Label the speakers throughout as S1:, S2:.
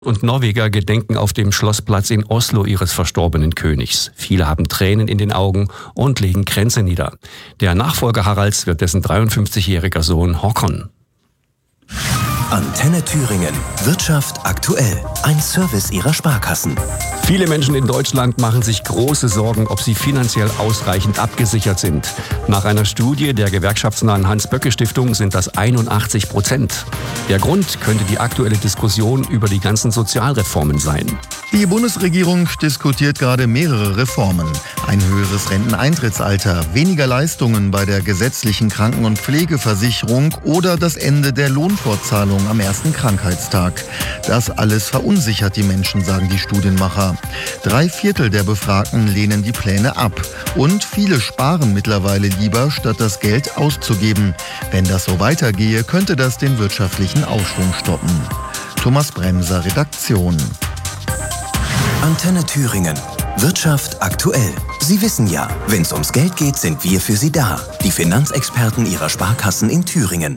S1: Und Norweger gedenken auf dem Schlossplatz in Oslo ihres verstorbenen Königs. Viele haben Tränen in den Augen und legen Kränze nieder. Der Nachfolger Haralds wird dessen 53-jähriger Sohn Håkon.
S2: Antenne Thüringen. Wirtschaft aktuell. Ein Service Ihrer Sparkassen.
S1: Viele Menschen in Deutschland machen sich große Sorgen, ob sie finanziell ausreichend abgesichert sind. Nach einer Studie der gewerkschaftsnahen Hans-Böcke-Stiftung sind das 81%. Der Grund könnte die aktuelle Diskussion über die ganzen Sozialreformen sein.
S3: Die Bundesregierung diskutiert gerade mehrere Reformen. Ein höheres Renteneintrittsalter, weniger Leistungen bei der gesetzlichen Kranken- und Pflegeversicherung oder das Ende der Lohnfortzahlung am ersten Krankheitstag. Das alles verunsichert die Menschen, sagen die Studienmacher. 3/4 der Befragten lehnen die Pläne ab. Und viele sparen mittlerweile lieber, statt das Geld auszugeben. Wenn das so weitergehe, könnte das den wirtschaftlichen Aufschwung stoppen. Thomas Bremser, Redaktion.
S2: Antenne Thüringen. Wirtschaft aktuell. Sie wissen ja, wenn es ums Geld geht, sind wir für Sie da. Die Finanzexperten Ihrer Sparkassen in Thüringen.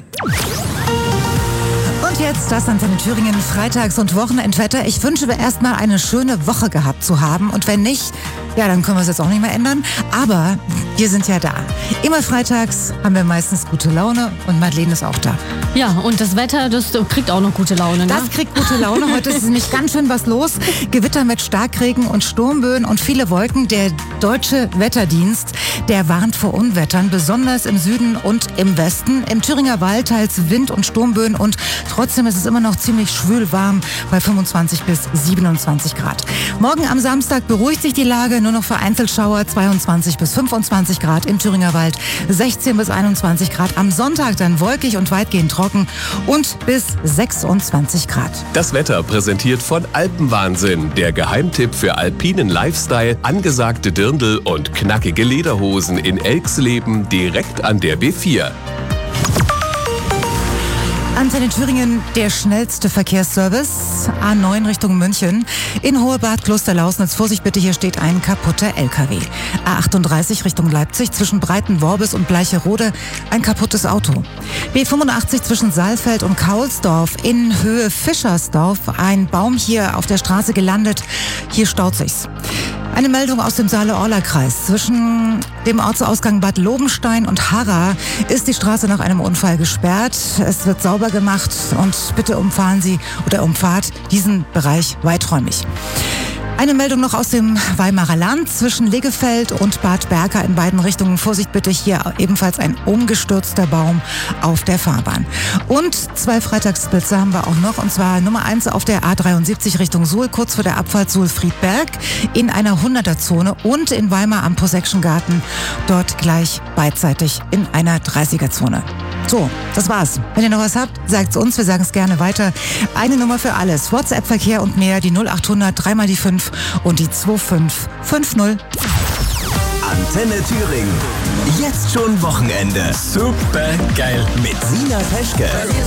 S4: Und jetzt das Antenne Thüringen Freitags- und Wochenendwetter. Ich wünsche mir erstmal eine schöne Woche gehabt zu haben. Und wenn nicht, ja, dann können wir es jetzt auch nicht mehr ändern. Aber wir sind ja da. Immer freitags haben wir meistens gute Laune und Madeleine ist auch da.
S5: Ja, und das Wetter, das kriegt auch noch gute Laune, ne?
S4: Das kriegt gute Laune. Heute ist nämlich ganz schön was los. Gewitter mit Starkregen und Sturmböen und viele Wolken. Der Deutsche Wetterdienst, der warnt vor Unwettern, besonders im Süden und im Westen. Im Thüringer Wald teils Wind- und Sturmböen und trotzdem ist es immer noch ziemlich schwül warm bei 25 bis 27 Grad. Morgen am Samstag beruhigt sich die Lage, nur noch vereinzelt Schauer, 22 bis 25 Grad im Thüringer Wald, 16 bis 21 Grad. Am Sonntag dann wolkig und weitgehend trocken und bis 26 Grad.
S6: Das Wetter präsentiert von Alpenwahnsinn, der Geheimtipp für alpinen Lifestyle, angesagte Dirndl und knackige Lederhosen in Elxleben direkt an der B4.
S4: Antenne Thüringen, der schnellste Verkehrsservice. A9 Richtung München. In Hohebad, Klosterlausnitz. Vorsicht bitte, hier steht ein kaputter LKW. A38 Richtung Leipzig. Zwischen Breitenworbis und Bleicherode ein kaputtes Auto. B85 zwischen Saalfeld und Kaulsdorf. In Höhe Fischersdorf. Ein Baum hier auf der Straße gelandet. Hier staut sich's. Eine Meldung aus dem Saale-Orla-Kreis. Zwischen dem Ortsausgang Bad Lobenstein und Harra ist die Straße nach einem Unfall gesperrt. Es wird sauber gemacht und bitte umfahrt diesen Bereich weiträumig. Eine Meldung noch aus dem Weimarer Land zwischen Liggefeld und Bad Berka in beiden Richtungen. Vorsicht bitte, hier ebenfalls ein umgestürzter Baum auf der Fahrbahn. Und 2 Freitagsblitze haben wir auch noch, und zwar Nummer 1 auf der A73 Richtung Suhl, kurz vor der Abfahrt Suhl-Friedberg in einer 100er-Zone und in Weimar am Possession-Garten, dort gleich beidseitig in einer 30er-Zone. So, das war's. Wenn ihr noch was habt, sagt's uns, wir sagen es gerne weiter. Eine Nummer für alles. WhatsApp-Verkehr und mehr, die 0800 3 mal die 5 und die 2550.
S2: Antenne Thüringen. Jetzt schon Wochenende.
S6: Super geil.
S2: Mit Sina Peschke.